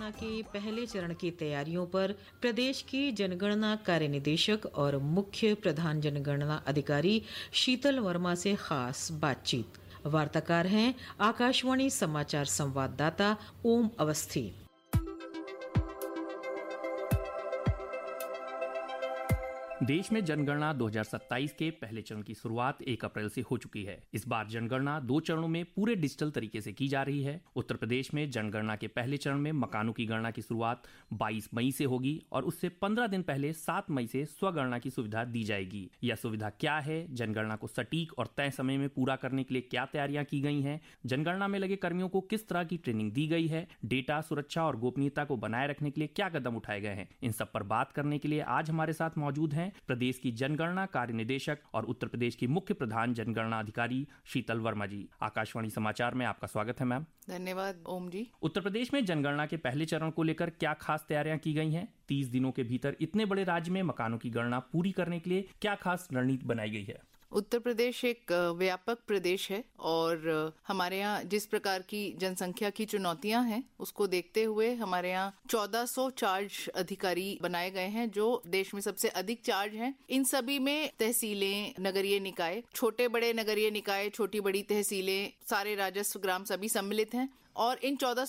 जनगणना के पहले चरण की तैयारियों पर प्रदेश की जनगणना कार्य निदेशक और मुख्य प्रधान जनगणना अधिकारी शीतल वर्मा से खास बातचीत। वार्ताकार हैं आकाशवाणी समाचार संवाददाता ओम अवस्थी। देश में जनगणना 2027 के पहले चरण की शुरुआत 1 अप्रैल से हो चुकी है। इस बार जनगणना 2 चरणों में पूरे डिजिटल तरीके से की जा रही है। उत्तर प्रदेश में जनगणना के पहले चरण में मकानों की गणना की शुरुआत 22 मई से होगी और उससे 15 दिन पहले 7 मई से स्वगणना की सुविधा दी जाएगी। यह सुविधा क्या है, जनगणना को सटीक और तय समय में पूरा करने के लिए क्या तैयारियां की गई हैं, जनगणना में लगे कर्मियों को किस तरह की ट्रेनिंग दी गई है, डेटा सुरक्षा और गोपनीयता को बनाए रखने के लिए क्या कदम उठाए गए हैं, इन सब पर बात करने के लिए आज हमारे साथ मौजूद हैं प्रदेश की जनगणना कार्य निदेशक और उत्तर प्रदेश की मुख्य प्रधान जनगणना अधिकारी शीतल वर्मा जी। आकाशवाणी समाचार में आपका स्वागत है मैम। धन्यवाद ओम जी। उत्तर प्रदेश में जनगणना के पहले चरण को लेकर क्या खास तैयारियां की गई हैं? 30 दिनों के भीतर इतने बड़े राज्य में मकानों की गणना पूरी करने के लिए क्या खास रणनीति बनाई गई है? उत्तर प्रदेश एक व्यापक प्रदेश है और हमारे यहाँ जिस प्रकार की जनसंख्या की चुनौतियां हैं उसको देखते हुए हमारे यहाँ 1400 चार्ज अधिकारी बनाए गए हैं जो देश में सबसे अधिक चार्ज हैं। इन सभी में तहसीलें, नगरीय निकाय, छोटे बड़े नगरीय निकाय, छोटी बड़ी तहसीलें, सारे राजस्व ग्राम सभी सम्मिलित हैं और इन 1400